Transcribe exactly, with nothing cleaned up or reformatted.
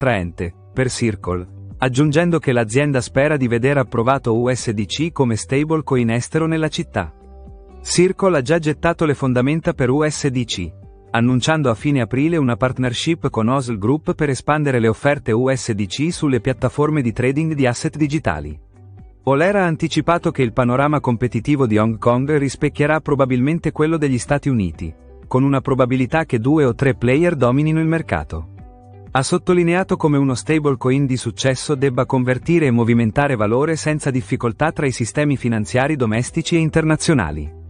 attraente per Circle, aggiungendo che l'azienda spera di vedere approvato U S D C come stablecoin estero nella città. Circle ha già gettato le fondamenta per U S D C, annunciando a fine aprile una partnership con Osl Group per espandere le offerte U S D C sulle piattaforme di trading di asset digitali. Oler ha anticipato che il panorama competitivo di Hong Kong rispecchierà probabilmente quello degli Stati Uniti, con una probabilità che due o tre player dominino il mercato. Ha sottolineato come uno stablecoin di successo debba convertire e movimentare valore senza difficoltà tra i sistemi finanziari domestici e internazionali.